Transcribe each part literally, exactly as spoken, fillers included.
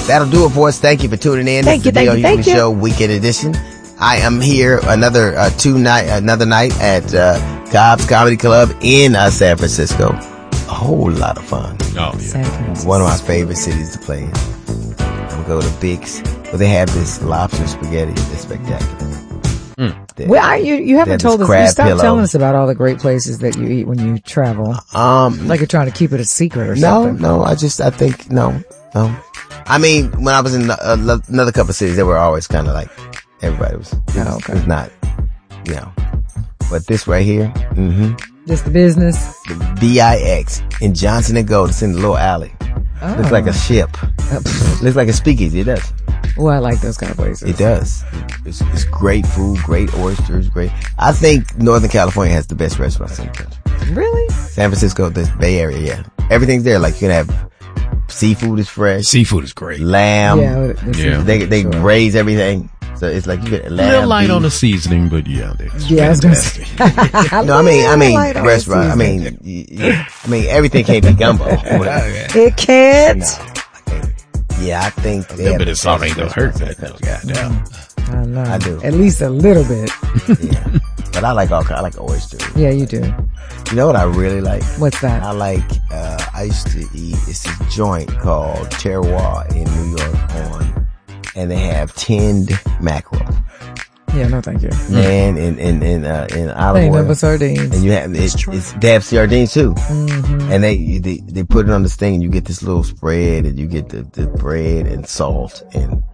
that'll do it for us. Thank you for tuning in. Thank this you, is the thank D L you, thank you. Show Weekend Edition. I am here another uh, two night, another night at uh, Cobb's Comedy Club in uh, San Francisco. A whole lot of fun. Oh, yeah. One of my favorite cities to play in. I'm gonna go to Biggs, where they have this lobster spaghetti. It's spectacular. Mm. Well, I, you you haven't told us. You stopped telling us about all the great places that you eat when you travel. Um, like you're trying to keep it a secret or no, something. No, no. I just I think no, no. I mean, when I was in uh, another couple of cities, they were always kind of like everybody was. It was, oh, okay. It was not, you know. But this right here, mm-hmm. Just the business. The B I X in Johnson and Gold. It's in the little alley. Oh. Looks like a ship. Looks like a speakeasy. It does. Well, I like those kind of places. It does. It's, it's great food, great oysters, great. I think Northern California has the best restaurants in the country. Really? San Francisco, the Bay Area, yeah. Everything's there. Like you can have seafood is fresh. Seafood is great. Lamb. Yeah, yeah. They they sure. raise everything. So it's like you get lamb. A little light beef. on the seasoning, but yeah, yeah. I was gonna say. No, I mean, I mean, restaurant. I mean, yeah, I mean, everything can't be gumbo. It can't. No. Yeah, I think a little bit of salt ain't gonna hurt that. Goddamn. I know. I do. At least a little bit. Yeah, but I like all. I like oysters. Yeah, you do. You know what I really like? What's that? I like. Uh, I used to eat. It's this joint called Terroir in New York on, and they have tinned mackerel. Yeah, no, thank you. And in in in uh, in olive ain't oil. Never sardines. And you have it, it's they have sardines too. Mm-hmm. And they, they they put it on this thing, and you get this little spread, and you get the, the bread and salt, and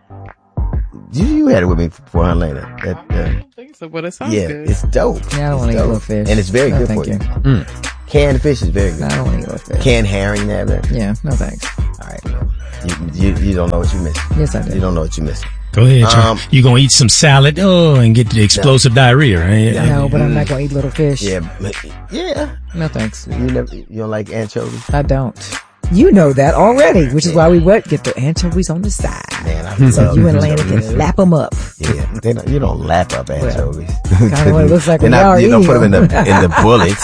you you had it with me before, huh, Lena? That, uh, I don't think so, but it sounds yeah, good. it's dope. Yeah, I don't want to eat little fish, and it's very no, good thank for you. you. Mm. Canned fish is very good. No, I don't want to eat little fish. Canned herring, you have that? Yeah, no thanks. All right, you, you you don't know what you missed. Yes, I do. You don't know what you missed. Go ahead, um, you gonna eat some salad, oh, and get the explosive no. diarrhea, right? No, no, but I'm not gonna eat little fish. Yeah, yeah. No thanks. You never, you don't like anchovies? I don't. You know that already, which is why we what get the anchovies on the side. Man, I so you and Lana can lap them up. Yeah, they don't, you don't lap up anchovies. Well, kind of what it looks like when not, y'all you eat don't put them in the them. in the bullets.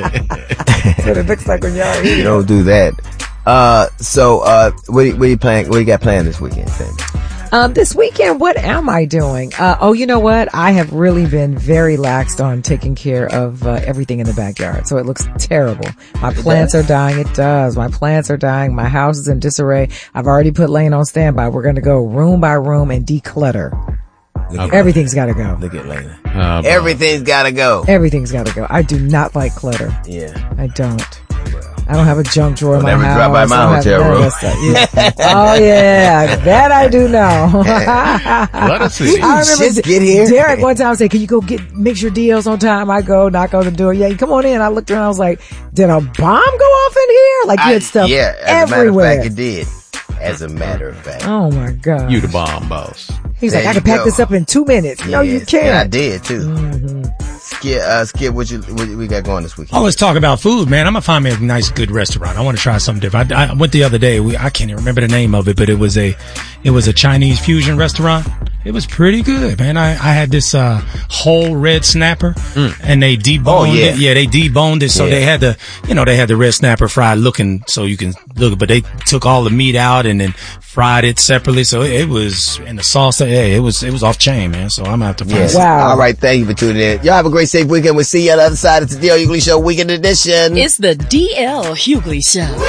That's what it looks like when y'all eat. You don't do that. Uh, so uh, what what are you playing? What you got planned this weekend, Sandy? Um, this weekend, what am I doing? Uh, oh, you know what? I have really been very laxed on taking care of uh, everything in the backyard. So it looks terrible. My plants are dying. It does. My plants are dying. My house is in disarray. I've already put Lane on standby. We're going to go room by room and declutter. Okay. Everything's got to go. Look at Lena. Uh, Everything's got to go. Everything's got to go. I do not like clutter. Yeah. I don't. I don't have a junk drawer in my never house. drop by my hotel room. Yeah. Oh yeah, that I do know. Let us see. I remember Just get here. Derek one time said, "Can you go get make sure D L's on time?" I go knock on the door. Yeah, come on in. I looked around. I was like, "Did a bomb go off in here?" Like you had stuff yeah, as everywhere. A matter of fact, it did. As a matter of fact. Oh my god. You the bomb boss. He's there like, I can pack go. this up in two minutes. Yeah, no, you can't. And I did too. Mm-hmm. Skip, uh, Skip, what you what we got going this weekend? Oh, let's talk about food, man. I'm gonna find me a nice, good restaurant. I want to try something different. I, I went the other day. We, I can't even remember the name of it, but it was a, it was a Chinese fusion restaurant. It was pretty good, man. I, I had this uh whole red snapper, mm. and they deboned oh, yeah. it. Yeah, they deboned it, so yeah. they had the, you know, they had the red snapper fried looking, so you can look. But they took all the meat out and then fried it separately. So it, it was, and the sauce, yeah, it was, it was off chain, man. So I'm gonna have to find yes. Wow. All right, thank you for tuning in. Y'all have a great, safe weekend. We'll see you on the other side. It's the D L Hughley Show Weekend Edition. It's the D L Hughley Show.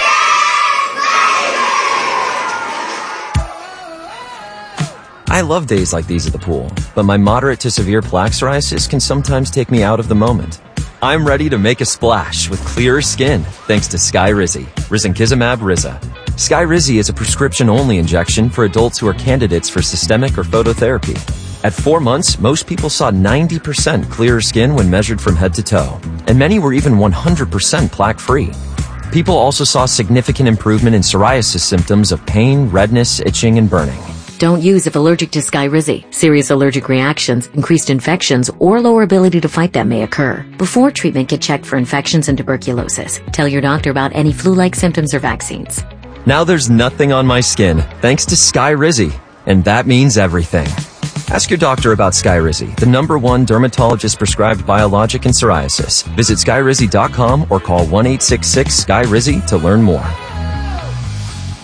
I love days like these at the pool, but my moderate to severe plaque psoriasis can sometimes take me out of the moment. I'm ready to make a splash with clearer skin thanks to Skyrizi, Risankizumab Riza. Skyrizi is a prescription-only injection for adults who are candidates for systemic or phototherapy. At four months, most people saw ninety percent clearer skin when measured from head to toe, and many were even one hundred percent plaque-free. People also saw significant improvement in psoriasis symptoms of pain, redness, itching, and burning. Don't use if allergic to Skyrizi. Serious allergic reactions, increased infections, or lower ability to fight them may occur. Before treatment, get checked for infections and tuberculosis. Tell your doctor about any flu-like symptoms or vaccines. Now there's nothing on my skin thanks to Skyrizi, and that means everything. Ask your doctor about Skyrizi, the number one dermatologist-prescribed biologic in psoriasis. Visit skyrizi dot com or call one eight six six, S K Y R I Z I to learn more.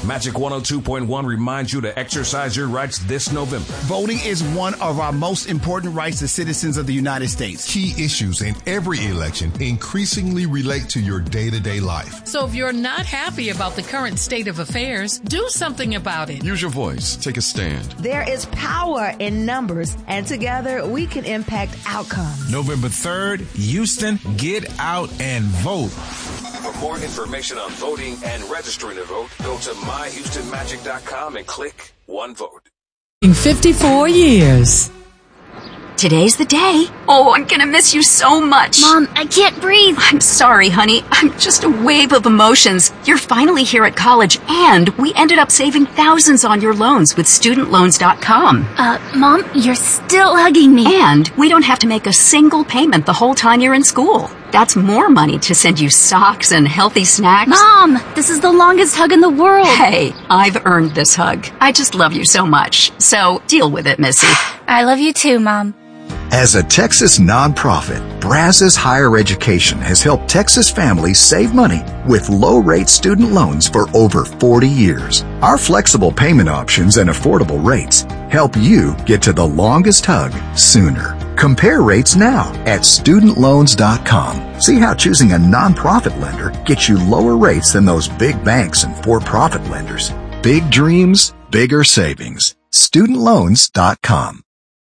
Magic one oh two point one reminds you to exercise your rights this November. Voting is one of our most important rights as citizens of the United States. Key issues in every election increasingly relate to your day-to-day life. So if you're not happy about the current state of affairs, do something about it. Use your voice. Take a stand. There is power in numbers, and together we can impact outcomes. November third, Houston, get out and vote. For more information on voting and registering to vote, go to my houston magic dot com and click One Vote. In fifty-four years. Today's the day. Oh, I'm gonna miss you so much. Mom, I can't breathe. I'm sorry, honey. I'm just a wave of emotions. You're finally here at college, and we ended up saving thousands on your loans with student loans dot com. Uh, Mom, you're still hugging me. And we don't have to make a single payment the whole time you're in school. That's more money to send you socks and healthy snacks. Mom, this is the longest hug in the world. Hey, I've earned this hug. I just love you so much. So deal with it, Missy. I love you too, Mom. As a Texas nonprofit, Brazos Higher Education has helped Texas families save money with low-rate student loans for over forty years. Our flexible payment options and affordable rates help you get to the longest hug sooner. Compare rates now at student loans dot com. See how choosing a nonprofit lender gets you lower rates than those big banks and for-profit lenders. Big dreams, bigger savings. student loans dot com.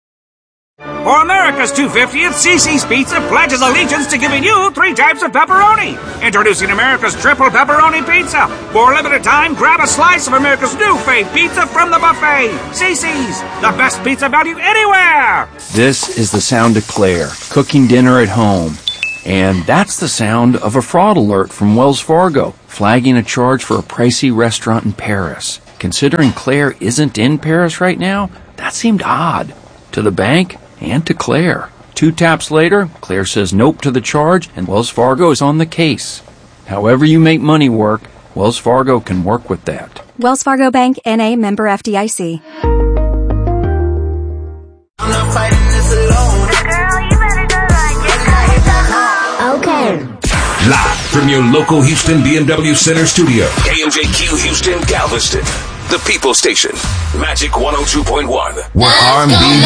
For America's two hundred fiftieth, Cece's Pizza pledges allegiance to giving you three types of pepperoni. Introducing America's triple pepperoni pizza. For a limited time, grab a slice of America's new fave pizza from the buffet. Cece's, the best pizza value anywhere. This is the sound of Claire, cooking dinner at home. And that's the sound of a fraud alert from Wells Fargo, flagging a charge for a pricey restaurant in Paris. Considering Claire isn't in Paris right now, that seemed odd. To the bank, and to Claire. Two taps later, Claire says nope to the charge, and Wells Fargo is on the case. However you make money work, Wells Fargo can work with that. Wells Fargo Bank, N A, member F D I C. I'm not fighting this alone. Girl, you better go run. Just got yourself home. Okay. Live from your local Houston B M W Center studio, K M J Q Houston, Galveston. The People Station, Magic one oh two point one. Where R and B